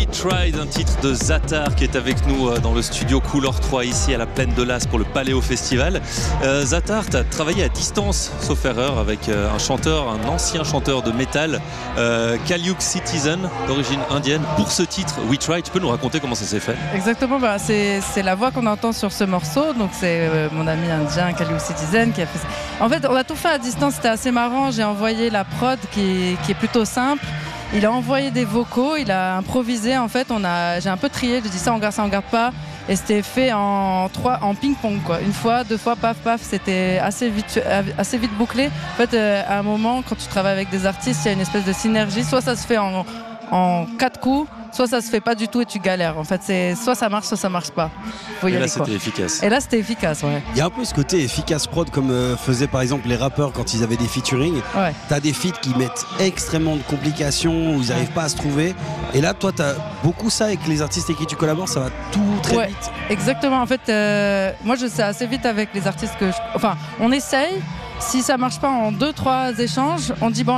Tried, un titre de Zatar qui est avec nous dans le studio Couleur 3 ici à la Plaine de l'As pour le Paléo Festival. Zatar, tu as travaillé à distance, sauf erreur, avec un ancien chanteur de métal, Kaliuk Citizen, d'origine indienne, pour ce titre We Tried. Tu peux nous raconter comment ça s'est fait? Exactement, c'est la voix qu'on entend sur ce morceau, donc c'est mon ami indien Kaliuk Citizen qui a fait ça. En fait, on a tout fait à distance, c'était assez marrant. J'ai envoyé la prod qui est plutôt simple. Il a envoyé des vocaux, il a improvisé. En fait, j'ai un peu trié, j'ai dit ça on garde pas. Et c'était fait en ping-pong, quoi. Une fois, deux fois, paf, paf, c'était assez vite bouclé. En fait, à un moment, quand tu travailles avec des artistes, il y a une espèce de synergie. Soit ça se fait en 4 coups, soit ça se fait pas du tout et tu galères. En fait, c'est soit ça marche pas. Et là, c'était efficace. Et là, c'était efficace, ouais. Il y a un peu ce côté efficace prod comme faisaient par exemple les rappeurs quand ils avaient des featuring. Ouais. T'as des feats qui mettent extrêmement de complications, où ils n'arrivent pas à se trouver. Et là, toi, t'as beaucoup ça avec les artistes avec qui tu collabores, ça va tout très vite. Exactement. En fait, moi, je sais assez vite avec les artistes on essaye. Si ça marche pas en 2-3 échanges, on dit bon.